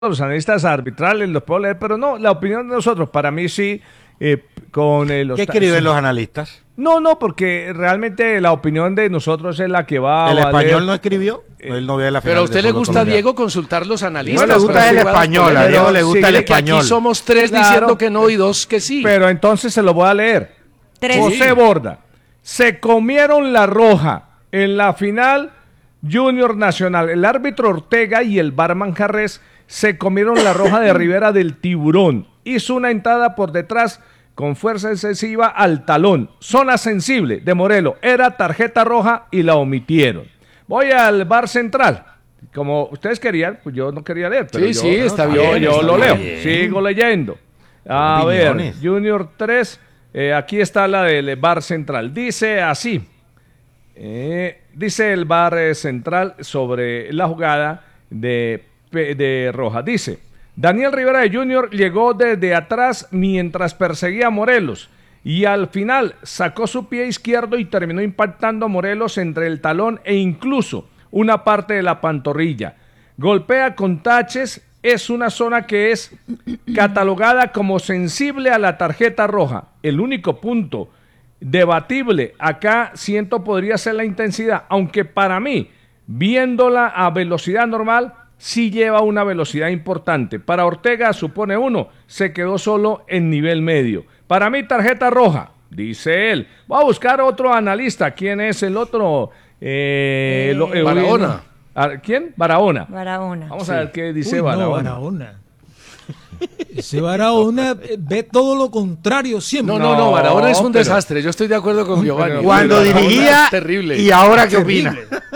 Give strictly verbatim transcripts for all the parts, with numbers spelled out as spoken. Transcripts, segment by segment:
los analistas arbitrales los puedo leer, pero no, la opinión de nosotros, para mí sí, eh, con eh, los... ¿Qué escriben los analistas? No, no, porque realmente la opinión de nosotros es la que va ¿El a valer. español no escribió? Él no ve la Pero a usted le gusta, colombiano. Diego, consultar los analistas. No le gusta el español, a Diego le gusta sí, el que Que español. aquí somos tres Claro. diciendo que no y dos que sí. Pero entonces se lo voy a leer. Tres. José Sí. Borda. Se comieron la roja en la final Junior Nacional. El árbitro Ortega y el barman Jarrés se comieron la roja de Rivera del Tiburón. Hizo una entrada por detrás con fuerza excesiva al talón. Zona sensible de Morelos. Era tarjeta roja y la omitieron. Voy al bar central. Como ustedes querían, pues yo no quería leer. Pero Sí, yo, sí, está yo- bien, Yo, está lo leo. bien. Sigo leyendo. A ver, Opiniones. Junior tres. eh, aquí está la del bar central. Dice así. Eh, dice el bar eh, central sobre la jugada de, de Roja. Dice, Daniel Rivera de Junior llegó desde atrás mientras perseguía a Morelos y al final sacó su pie izquierdo y terminó impactando a Morelos entre el talón e incluso una parte de la pantorrilla. Golpea con taches, es una zona que es catalogada como sensible a la tarjeta roja. El único punto debatible acá siento podría ser la intensidad, aunque para mí, viéndola a velocidad normal, sí lleva una velocidad importante. Para Ortega supone uno, se quedó solo en nivel medio. Para mí tarjeta roja, dice él. Voy a buscar otro analista. ¿Quién es el otro? Eh, Eh, lo- eh, Barahona. ¿A- ¿Quién? Barahona. Barahona. Vamos Sí. a ver qué dice Uy, no, Barahona. Barahona. Ese Barahona eh, ve todo lo contrario siempre. No, no, no, Barahona es un pero- desastre. Yo estoy de acuerdo con Giovanni. Cuando Barahona dirigía es terrible. y ahora qué opina.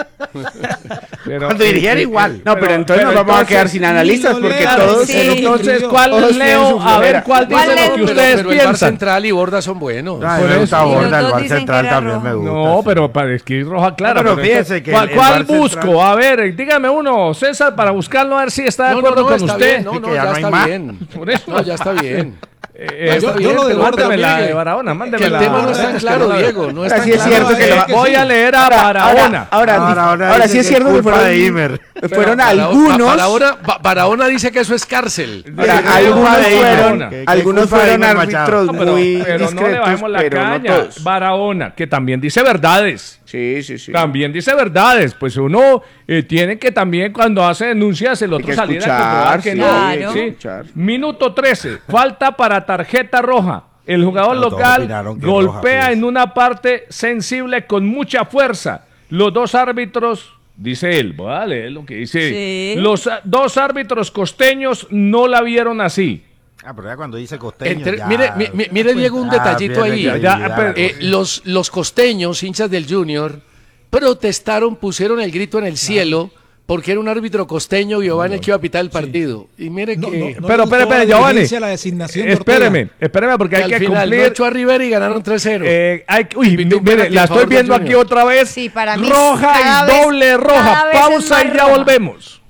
Pero- Cuando dirigiera eh, eh, igual. No, pero entonces nos vamos a quedar sin analistas Sí, porque no, todos... sí. Entonces, Todos ¿cuál tienen leo? su A ver, flojera. ¿cuál ¿Cuál dice leo? lo que Pero, ustedes pero el Bar piensan? Central y Borda son buenos. Ay, Por me gusta eso. Y Borda, los el dos bar dicen que central era también roja. me gusta. No, sí. pero para escribir roja, claro. No, pero pero fíjese entonces, que ¿Cuál, el- el cuál Bar busco? Central- A ver, dígame uno, César, para buscarlo, a ver si está de No, no, acuerdo no, con está usted. bien. No, Sí, no, que ya ya no hay está más. bien. Por eso. No, ya está bien. Eh, Ya está eh, bien, yo lo de pero Borda, mándemela, mire, de Barahona, que mándemela. el tema no es tan claro, Diego. No es Ahora tan sí es claro. cierto que lo- Voy a leer a Barahona. Ahora, ahora, Ahora, ahora ahora dice sí es que cierto es que culpa fueron, de Imer. fueron Barahona- algunos, Barahona, Ba- Barahona dice que eso es cárcel. ahora, Sí, algunos culpa de fueron, Imer. Que- que algunos culpa de fueron Imer Machado. árbitros No, pero, muy pero no le discretos, bajemos la pero no caña. todos. Barahona, que también dice verdades. Sí, sí, sí. También dice verdades. Pues uno eh, tiene que también, cuando hace denuncias, el otro que salir a escuchar, comprobar que sí, no. Claro. Sí. escuchar. Minuto trece. Falta para tarjeta roja. El jugador Pero todos local opinaron que golpea roja, pues. en una parte sensible con mucha fuerza. Los dos árbitros, dice él, voy a leer lo que dice. Sí. Los ah, dos árbitros costeños no la vieron así. Ah, pero ya cuando dice costeño. Entre- ya- mire, mi- mi- mire, Diego, un Ah, detallito viene ahí. ya- Ya, ya pero- la Eh, cosa. los, los costeños, hinchas del Junior, protestaron, pusieron el grito en el cielo porque era un árbitro costeño, Giovanni, el que iba a pitar el partido. Y mire No, que, no, no pero, le espere, gustó espere, la Giovanni. dirigencia, la designación de Ortega. Espéreme, espéreme, porque que hay al que final cumplir. no echó a Rivera y ganaron tres cero. Eh, hay, uy, Y pitó un mire, penalti la a estoy favor del viendo aquí Junior. otra vez. Sí, para mí roja cada y vez- doble roja. cada vez es Pausa más y ya roja. volvemos.